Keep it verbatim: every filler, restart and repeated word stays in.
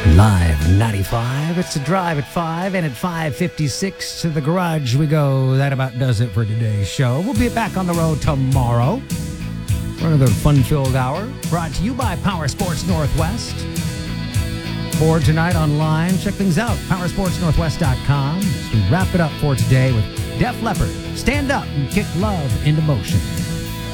Live ninety-five. It's a drive at five, and at five fifty-six to the garage we go. That about does it for today's show. We'll be back on the road tomorrow for another fun-filled hour, brought to you by Power Sports Northwest. For tonight online, check things out, power sports northwest dot com. So wrap it up for today with Def Leppard. Stand up and kick love into motion.